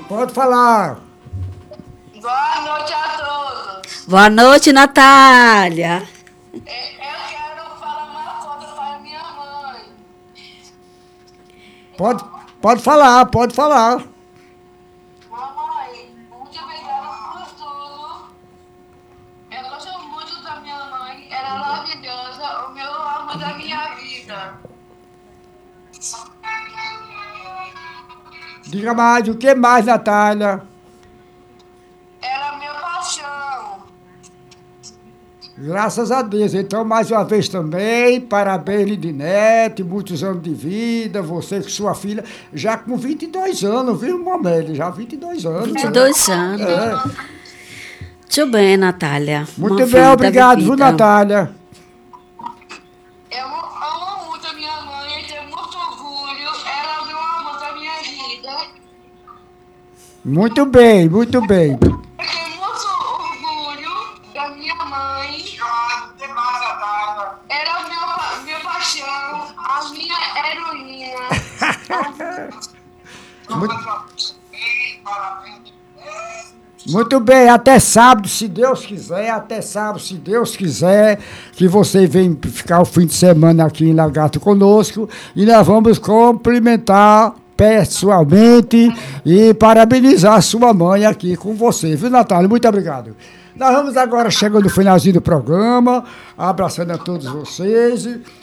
Pode falar. Boa noite a todos. Boa noite, Natália. Eu quero falar uma coisa para minha mãe. Pode falar, pode falar. Mamãe, muito obrigada por tudo. Eu gosto muito da minha mãe. Ela é maravilhosa, o meu amor da minha vida. Diga mais, o que mais, Natália? Ela é minha paixão. Graças a Deus. Então, mais uma vez também, parabéns, Lidinete, muitos anos de vida, você com sua filha, já com 22 anos, viu, Mameli? Já 22 anos. 22 anos. É. Muito bem, Natália. Muito Uma bem, vida obrigado, viu, vivida. Natália? Eu amo muito a minha mãe, tenho muito orgulho. Ela é o meu amor da minha vida. Muito bem, muito bem. Eu tenho muito orgulho da minha mãe. Ela é minha paixão, a minha heroína. Muito bem, até sábado, se Deus quiser, até sábado, se Deus quiser, que você venha ficar o fim de semana aqui em Lagarto conosco e nós vamos cumprimentar pessoalmente e parabenizar a sua mãe aqui com você, viu, Natália? Muito obrigado. Nós vamos agora chegando no finalzinho do programa, abraçando a todos vocês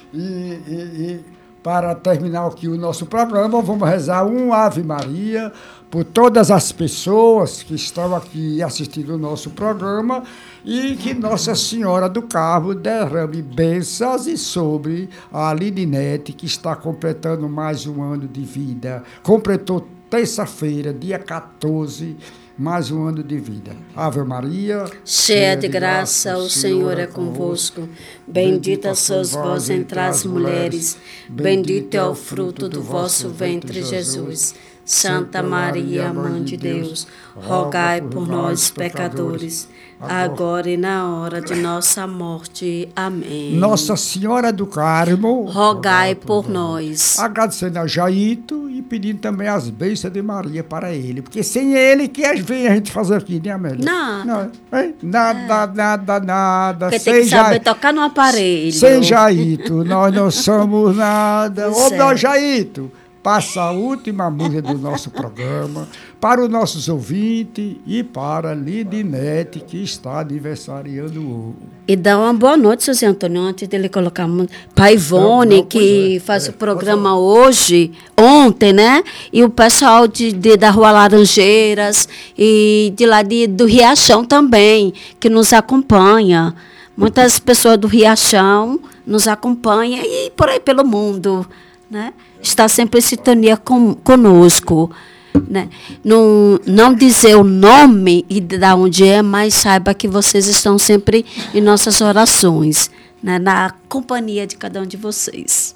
e para terminar aqui o nosso programa, vamos rezar um Ave Maria por todas as pessoas que estão aqui assistindo o nosso programa e que Nossa Senhora do Carmo derrame bênçãos e sobre a Lidinete, que está completando mais um ano de vida. Completou terça-feira, dia 14, mais um ano de vida. Ave Maria, Cheia de graça, o Senhor é convosco. Bendita sois vós entre as mulheres. Bendito é o fruto do vosso ventre, Jesus. Santa Maria, Mãe de Deus, rogai por nós, pecadores, agora e na hora de nossa morte. Amém. Nossa Senhora do Carmo, Rogai por nós. agradecendo a Jaito e pedindo também as bênçãos de Maria para ele, porque sem ele, que vem a gente fazer aqui, né, Amélia? Nada. Não, hein? Nada. Porque tem que saber tocar no aparelho. Sem Jaito, nós não somos nada. Ô, Certo. meu Jaito, passa a última música do nosso programa para os nossos ouvintes e para a Lidinete, que está aniversariando hoje. E dá uma boa noite, seu Zé Antônio, antes dele colocar para Ivone, Não, pois que é. faz o Pode programa falar. ontem, né? E o pessoal da Rua Laranjeiras e de lá do Riachão também, que nos acompanha. Muitas pessoas do Riachão nos acompanham e por aí pelo mundo, né? Está sempre em sintonia conosco. Né? Não dizer o nome e de onde é, mas saiba que vocês estão sempre em nossas orações, né? Na companhia de cada um de vocês.